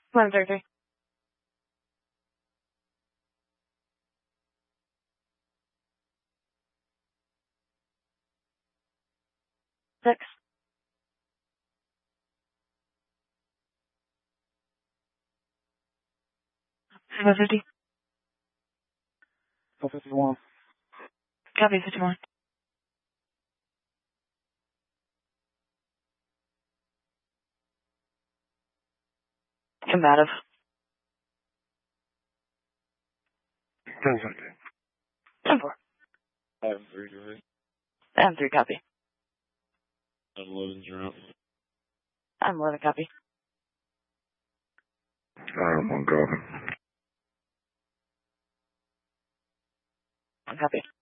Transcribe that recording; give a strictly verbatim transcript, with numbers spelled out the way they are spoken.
eleven thirty-three. Six. Five fifty. Four fifty-one. Copy fifty-one. Combative. Ten something. ten four. Five three three. M three copy. I'm eleven zero. I'm eleven copy. I'm one copy. One copy.